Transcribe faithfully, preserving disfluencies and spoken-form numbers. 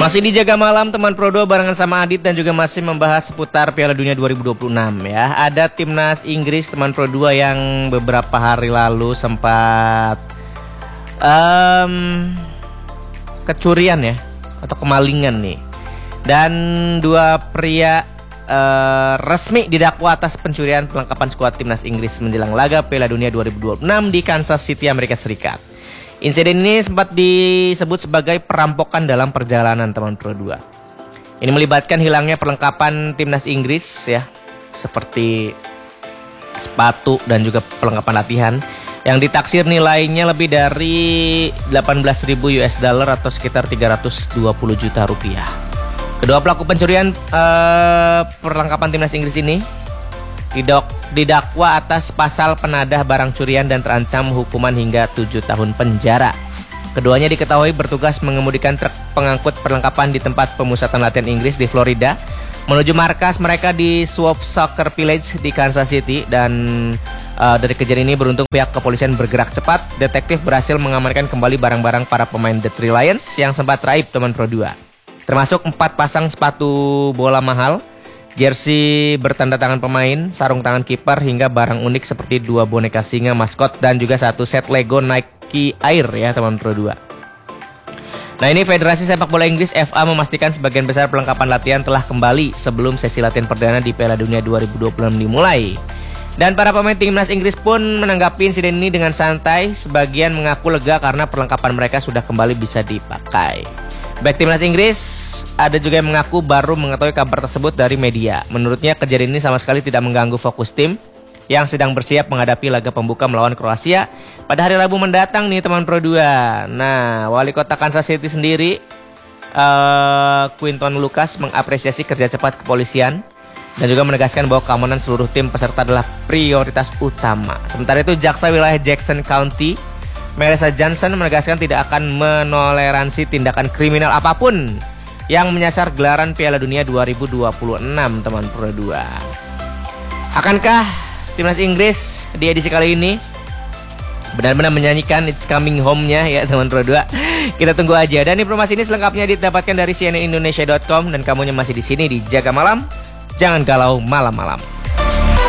Masih dijaga malam teman Pro dua barengan sama Adit dan juga masih membahas seputar Piala Dunia dua ribu dua puluh enam ya. Ada timnas Inggris teman Pro dua yang beberapa hari lalu sempat um, kecurian ya atau kemalingan nih. Dan dua pria uh, resmi didakwa atas pencurian perlengkapan skuad timnas Inggris menjelang laga Piala Dunia dua ribu dua puluh enam di Kansas City, Amerika Serikat. Insiden ini sempat disebut sebagai perampokan dalam perjalanan teman Pro dua. Ini melibatkan hilangnya perlengkapan timnas Inggris ya, seperti sepatu dan juga perlengkapan latihan yang ditaksir nilainya lebih dari delapan belas ribu U S dollar atau sekitar tiga ratus dua puluh juta rupiah. Kedua pelaku pencurian eh, perlengkapan timnas Inggris ini Didok, didakwa atas pasal penadah barang curian dan terancam hukuman hingga tujuh tahun penjara. Keduanya diketahui bertugas mengemudikan truk pengangkut perlengkapan di tempat pemusatan latihan Inggris di Florida menuju markas mereka di Swamp Soccer Village di Kansas City. Dan uh, dari kejadian ini beruntung pihak kepolisian bergerak cepat. Detektif berhasil mengamankan kembali barang-barang para pemain The Three Lions yang sempat raib teman Pro dua, termasuk empat pasang sepatu bola mahal, jersey bertanda tangan pemain, sarung tangan kiper, hingga barang unik seperti dua boneka singa maskot dan juga satu set Lego Nike Air ya teman Pro dua. Nah, ini Federasi Sepak Bola Inggris F A memastikan sebagian besar perlengkapan latihan telah kembali sebelum sesi latihan perdana di Piala Dunia dua ribu dua puluh enam dimulai. Dan para pemain timnas Inggris pun menanggapi insiden ini dengan santai. Sebagian mengaku lega karena perlengkapan mereka sudah kembali bisa dipakai. Baik timnas Inggris, ada juga yang mengaku baru mengetahui kabar tersebut dari media. Menurutnya kejadian ini sama sekali tidak mengganggu fokus tim yang sedang bersiap menghadapi laga pembuka melawan Kroasia pada hari Rabu mendatang nih teman Pro dua. Nah, wali kota Kansas City sendiri, uh, Quinton Lucas, mengapresiasi kerja cepat kepolisian dan juga menegaskan bahwa keamanan seluruh tim peserta adalah prioritas utama. Sementara itu jaksa wilayah Jackson County, Melissa Johnson, menegaskan tidak akan menoleransi tindakan kriminal apapun yang menyasar gelaran Piala Dunia dua ribu dua puluh enam teman Pro dua. Akankah timnas Inggris di edisi kali ini benar-benar menyanyikan It's Coming Home-nya ya teman Pro dua? Kita tunggu aja. Dan informasi ini selengkapnya didapatkan dari C N N Indonesia dot com dan kamunya masih di sini di Jaga Malam. Jangan galau malam-malam.